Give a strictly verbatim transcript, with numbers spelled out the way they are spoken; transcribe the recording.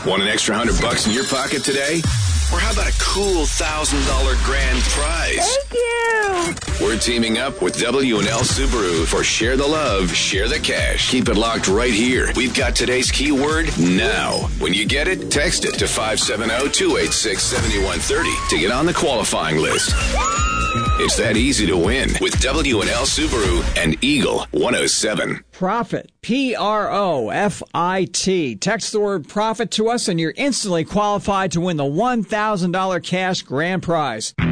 Want an extra hundred bucks in your pocket today? Or how about a cool one thousand dollars grand prize? Thank you. We're teaming up with W and L Subaru for Share the Love, Share the Cash. Keep it locked right here. We've got today's keyword now. When you get it, text it to five seven zero, two eight six, seven one three zero to get on the qualifying list. It's that easy to win with W and L Subaru and Eagle one oh seven. Profit, P R O F I T. Text the word profit to us and you're instantly qualified to win the one thousand dollars cash grand prize.